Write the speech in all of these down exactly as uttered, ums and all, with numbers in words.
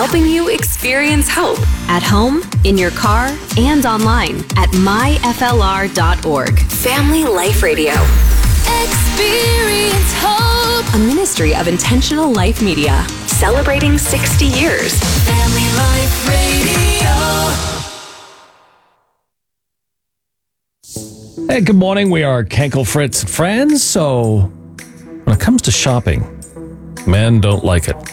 helping you experience hope at home, in your car, and online at my f l r dot org. Family Life Radio. Experience hope. A ministry of Intentional Life Media. Celebrating sixty years. Family Life Radio. Hey, good morning. We are Kenkel, Fritz, and friends. So, when it comes to shopping, men don't like it.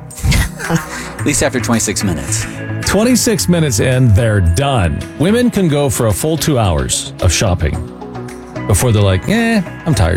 At least after twenty-six minutes. twenty-six minutes in, they're done. Women can go for a full two hours of shopping before they're like, eh, I'm tired.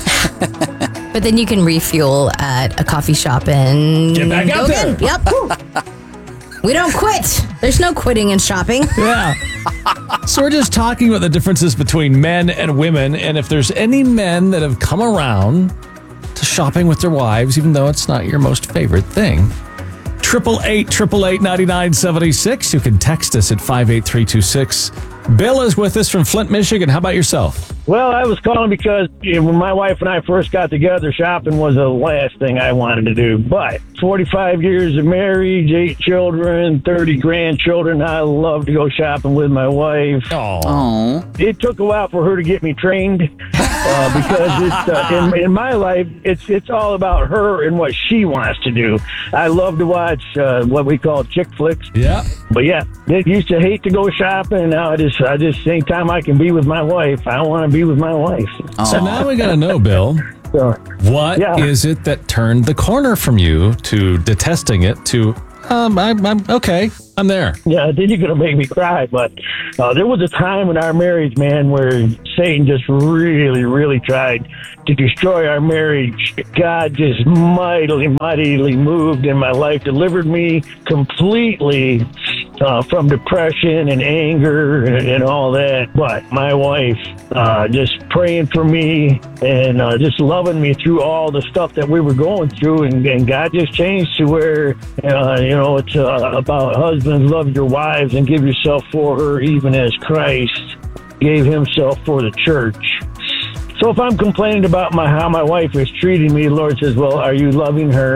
But then you can refuel at a coffee shop and Get back go out there. again. Yep. We don't quit. There's no quitting in shopping. Yeah. So we're just talking about the differences between men and women, and if there's any men that have come around to shopping with their wives, even though it's not your most favorite thing. Triple eight, triple eight, ninety-nine seventy-six. You can text us at five eight three two six. Bill is with us from Flint, Michigan. How about yourself? Well, I was calling because you know, when my wife and I first got together, shopping was the last thing I wanted to do. But forty-five years of marriage, eight children, thirty grandchildren, I love to go shopping with my wife. Oh. It took a while for her to get me trained uh, because it's, uh, in, in my life, it's it's all about her and what she wants to do. I love to watch uh, what we call chick flicks. Yeah. But yeah, I used to hate to go shopping. Now I just, I just, anytime I can be with my wife, I want to be with my wife. So now we got to know, Bill, So, what Yeah. is it that turned the corner from you to detesting it to, um, I'm, I'm okay, I'm there. yeah, then you're gonna make me cry. But uh, there was a time in our marriage, man, where Satan just really, really tried to destroy our marriage. God just mightily, mightily moved in my life, delivered me completely uh, from depression and anger and, and all that. But my wife uh, just praying for me and uh, just loving me through all the stuff that we were going through, and, and God just changed to where uh, you know it's uh, about husbands love your wives and give yourself for her, even as Christ gave himself for the church. So if I'm complaining about my how my wife is treating me, the Lord says, well, are you loving her?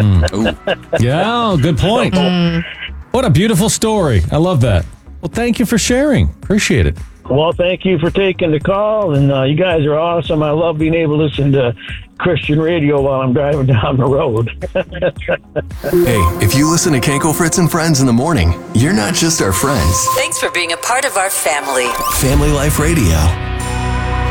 Yeah, good point. What a beautiful story. I love that. Well, thank you for sharing. Appreciate it. Well, thank you for taking the call, and uh, you guys are awesome. I love being able to listen to Christian radio while I'm driving down the road. Hey, if you listen to Kenkel, Fritz, and Friends in the morning, you're not just our friends. Thanks for being a part of our family. Family Life Radio.